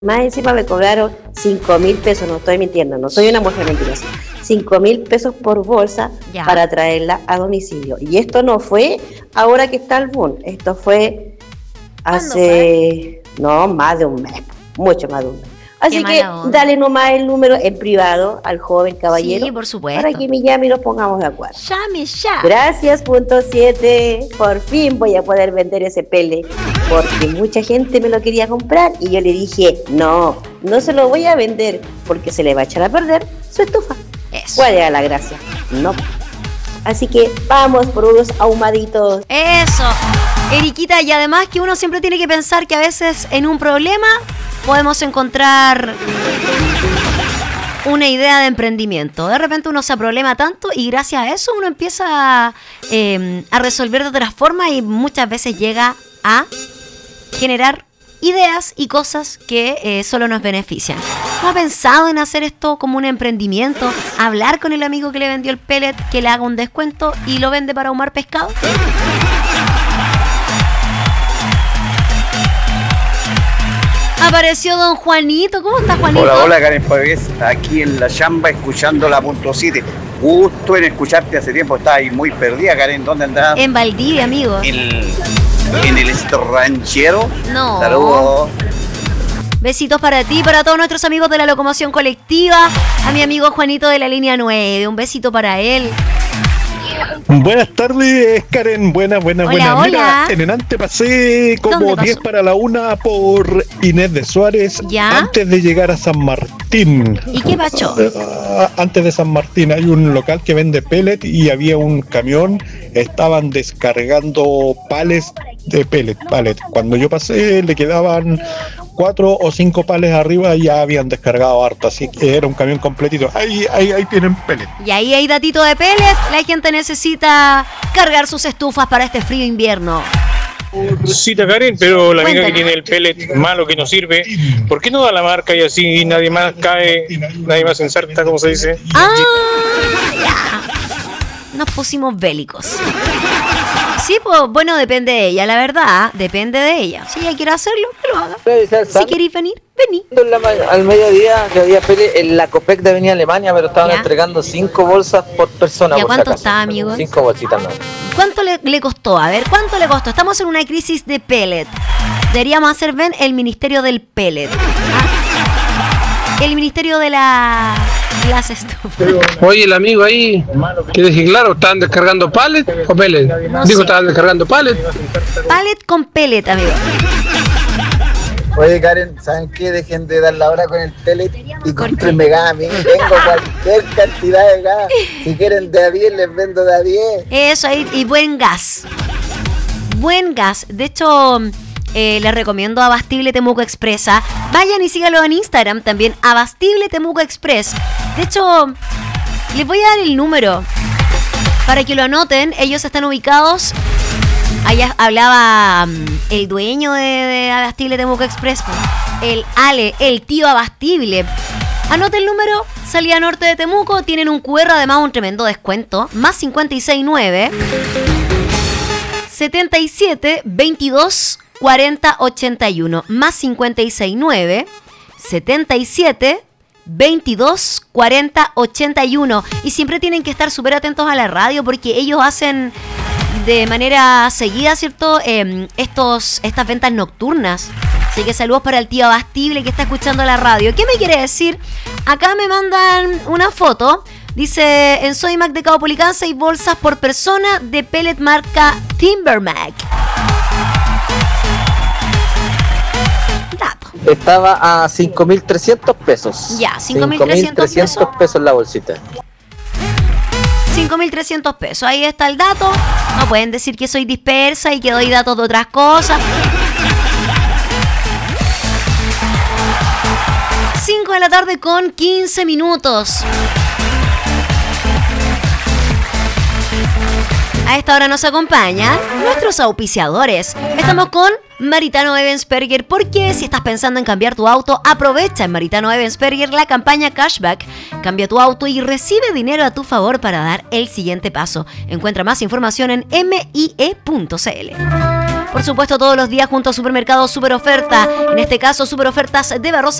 Más encima me cobraron 5.000 pesos, no estoy mintiendo, no soy una mujer mentirosa. 5.000 pesos por bolsa Ya. para traerla a domicilio. Y esto no fue ahora que está el boom, esto fue hace, no, más de un mes, mucho más de un mes. Así Qué que mala onda. dale nomás el número en privado al joven caballero. Sí, por supuesto. Para que me llame y nos pongamos de acuerdo. Llame ya. Gracias, punto 7. Por fin voy a poder vender ese pele. Porque mucha gente me lo quería comprar y yo le dije, no se lo voy a vender porque se le va a echar a perder su estufa. Eso. ¿Cuál era la gracia? No. Así que vamos por unos ahumaditos. Eso. Eriquita, y además que uno siempre tiene que pensar que a veces en un problema podemos encontrar una idea de emprendimiento. De repente uno se problema tanto y gracias a eso uno empieza a resolver de otras formas y muchas veces llega a generar ideas y cosas que solo nos benefician. ¿No ha pensado en hacer esto como un emprendimiento? Hablar con el amigo que le vendió el pellet, que le haga un descuento y lo vende para ahumar pescado. Apareció don Juanito. ¿Cómo está, Juanito? Hola Karen Pavés, aquí en la chamba escuchando la punto 7. Gusto en escucharte, hace tiempo estaba ahí muy perdida, Karen, ¿dónde andabas? En Valdivia, amigo. En el ranchero. No. Saludos. Besitos para ti, para todos nuestros amigos de la locomoción colectiva, a mi amigo Juanito de la línea 9, un besito para él. Buenas tardes, Karen. Buenas. Hola. Mira, en Enante pasé como ¿Dónde pasó? 10 para la 1 por Inés de Suárez. ¿Ya? Antes de llegar a San Martín. ¿Y qué pasó? Antes de San Martín hay un local que vende pellet y había un camión. Estaban descargando pales de pellet. Cuando yo pasé le quedaban 4 o 5 pales arriba y ya habían descargado harto. Así que era un camión completito. Ahí tienen pellet. Y ahí hay datito de pellet, la gente necesita cargar sus estufas para este frío invierno. Sí, Karen, pero la amiga Cuéntanos. que tiene el pellet malo que no sirve, ¿por qué no da la marca y así nadie más cae, nadie más ensarta, como se dice? ¡Ah! Ya. Nos pusimos bélicos. Sí, pues bueno, depende de ella, la verdad, depende de ella. Si ella quiere hacerlo, que lo haga. Si queréis venir, vení. Al mediodía que había pele en la Copec de Avenida Alemania, pero estaban ¿Ya? entregando 5 bolsas por persona. ¿Y a por si cuánto acaso. está, amigos? 5 bolsitas, no. ¿Cuánto le costó? A ver, ¿cuánto le costó? Estamos en una crisis de pellet. Deberíamos hacer, ven, el ministerio del pellet. ¿Ah? El ministerio de las estufas. Oye, el amigo ahí, que dije, claro, ¿estaban descargando pallet o pellet? No Digo, sé. estaban descargando pallet. Pallet con pellet, amigo. Oye, Karen, ¿saben qué? Dejen de dar la hora con el pellet y cómprenme gas. A mí tengo cualquier cantidad de gas. Si quieren de a 10, les vendo de a 10. Eso ahí, y buen gas. Buen gas. De hecho, les recomiendo Abastible Temuco Express. ¿Ah? Vayan y síganlo en Instagram también, Abastible Temuco Express. De hecho, les voy a dar el número para que lo anoten. Ellos están ubicados. Allá hablaba el dueño de Abastible Temuco Express, el Ale, el tío Abastible. Anote el número, salida norte de Temuco, tienen un QR, además un tremendo descuento, más 569 77 22 40 81, más 569 77 22 40 81. Y siempre tienen que estar súper atentos a la radio porque ellos hacen de manera seguida, ¿cierto? Estas ventas nocturnas. Así que saludos para el tío Abastible que está escuchando la radio. ¿Qué me quiere decir? Acá me mandan una foto. Dice, en Sodimac de Caupolicán 6 bolsas por persona de pellet marca Timbermac. Dato. Estaba a 5.300 pesos. Ya, 5.300 pesos la bolsita. 5.300 pesos. Ahí está el dato. No pueden decir que soy dispersa y que doy datos de otras cosas. 5 de la tarde con 15 minutos. A esta hora nos acompañan nuestros auspiciadores. Estamos con Maritano Ebensperger, porque si estás pensando en cambiar tu auto, aprovecha en Maritano Ebensperger la campaña Cashback. Cambia tu auto y recibe dinero a tu favor para dar el siguiente paso. Encuentra más información en mie.cl. por supuesto, todos los días junto a Supermercado Super Oferta. En este caso, Super Ofertas de Barrosa